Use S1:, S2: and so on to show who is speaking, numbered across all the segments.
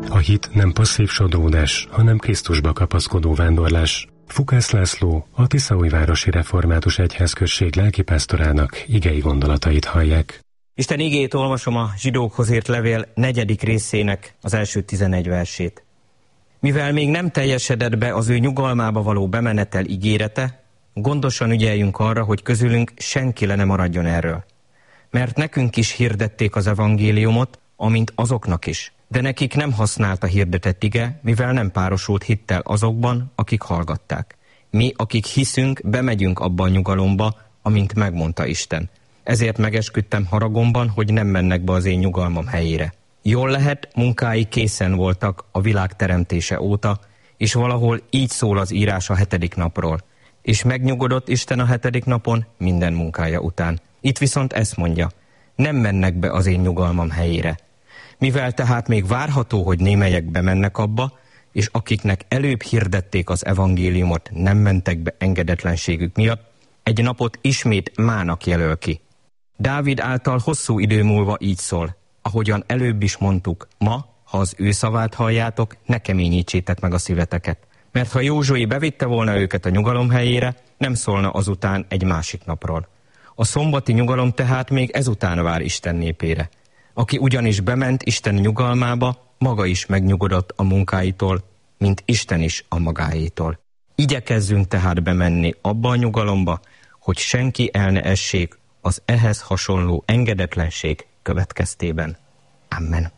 S1: A hit nem passzív sodródás, hanem Krisztusba kapaszkodó vándorlás. Fukász László, a Tiszaújvárosi Református Egyházközség lelkipásztorának igei gondolatait hallják.
S2: Isten igéjét olvasom a Zsidókhoz írt levél 4. részének az első 11 versét. Mivel még nem teljesedett be az ő nyugalmába való bemenetel ígérete, gondosan ügyeljünk arra, hogy közülünk senki le ne maradjon erről. Mert nekünk is hirdették az evangéliumot, amint azoknak is. De nekik nem használt a hirdetett ige, mivel nem párosult hittel azokban, akik hallgatták. Mi, akik hiszünk, bemegyünk abba a nyugalomba, amint megmondta Isten. Ezért megesküdtem haragomban, hogy nem mennek be az én nyugalmam helyére. Jól lehet, munkái készen voltak a világ teremtése óta, és valahol így szól az írás a 7. napról. És megnyugodott Isten a 7. napon minden munkája után. Itt viszont ezt mondja, nem mennek be az én nyugalmam helyére. Mivel tehát még várható, hogy némelyek bemennek abba, és akiknek előbb hirdették az evangéliumot, nem mentek be engedetlenségük miatt, egy napot ismét mának jelöl ki. Dávid által hosszú idő múlva így szól, ahogyan előbb is mondtuk, ma, ha az ő szavát halljátok, ne keményítsétek meg a szíveteket. Mert ha Józsué bevitte volna őket a nyugalom helyére, nem szólna azután egy másik napról. A szombati nyugalom tehát még ezután vár Isten népére. Aki ugyanis bement Isten nyugalmába, maga is megnyugodott a munkáitól, mint Isten is a magáétól. Igyekezzünk tehát bemenni abba a nyugalomba, hogy senki el ne essék az ehhez hasonló engedetlenség következtében. Amen.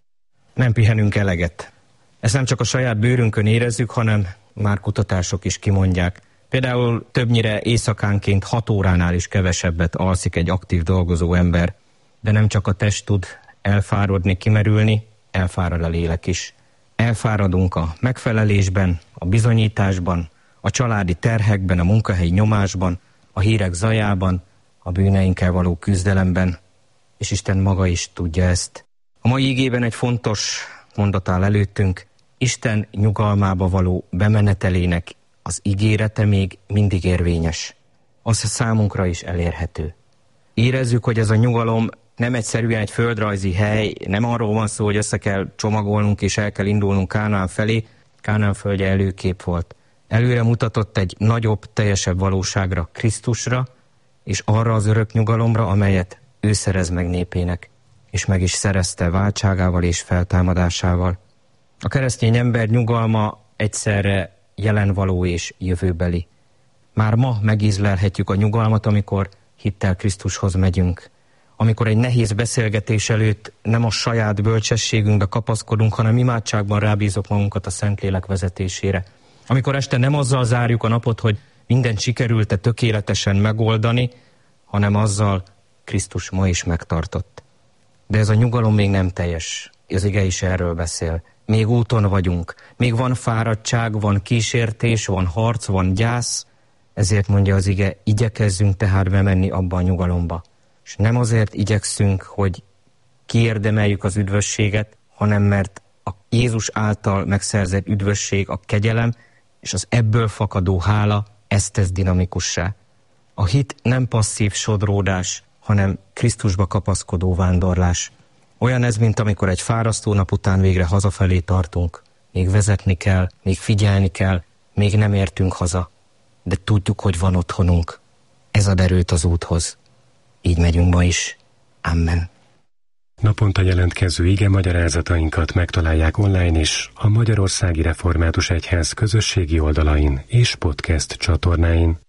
S2: Nem pihenünk eleget. Ezt nem csak a saját bőrünkön érezzük, hanem már kutatások is kimondják. Például többnyire éjszakánként 6 óránál is kevesebbet alszik egy aktív dolgozó ember, de nem csak a test tud elfáradni, kimerülni, elfárad a lélek is. Elfáradunk a megfelelésben, a bizonyításban, a családi terhekben, a munkahelyi nyomásban, a hírek zajában, a bűneinkkel való küzdelemben, és Isten maga is tudja ezt. A mai igében egy fontos mondat áll előttünk, Isten nyugalmába való bemenetelének az ígérete még mindig érvényes. Az számunkra is elérhető. Érezzük, hogy ez a nyugalom nem egyszerűen egy földrajzi hely, nem arról van szó, hogy össze kell csomagolnunk és el kell indulnunk Kánaán felé. Kánaán földje előkép volt. Előre mutatott egy nagyobb, teljesebb valóságra, Krisztusra, és arra az örök nyugalomra, amelyet ő szerez meg népének, és meg is szerezte váltságával és feltámadásával. A keresztény ember nyugalma egyszerre jelenvaló és jövőbeli. Már ma megízlelhetjük a nyugalmat, amikor hittel Krisztushoz megyünk. Amikor egy nehéz beszélgetés előtt nem a saját bölcsességünkbe kapaszkodunk, hanem imádságban rábízok magunkat a Szentlélek vezetésére. Amikor este nem azzal zárjuk a napot, hogy mindent sikerült-e tökéletesen megoldani, hanem azzal, Krisztus ma is megtartott. De ez a nyugalom még nem teljes. Az ige is erről beszél. Még úton vagyunk. Még van fáradtság, van kísértés, van harc, van gyász. Ezért mondja az ige, igyekezzünk tehát bemenni abba a nyugalomba. És nem azért igyekszünk, hogy kiérdemeljük az üdvösséget, hanem mert a Jézus által megszerzett üdvösség, a kegyelem, és az ebből fakadó hála, ezt tesz dinamikussá. A hit nem passzív sodródás, hanem Krisztusba kapaszkodó vándorlás. Olyan ez, mint amikor egy fárasztó nap után végre hazafelé tartunk. Még vezetni kell, még figyelni kell, még nem értünk haza, de tudjuk, hogy van otthonunk. Ez ad erőt az úthoz. Így megyünk ma is. Amen.
S1: Naponta jelentkező ige magyarázatainkat megtalálják online is a Magyarországi Református Egyház közösségi oldalain és podcast csatornáin.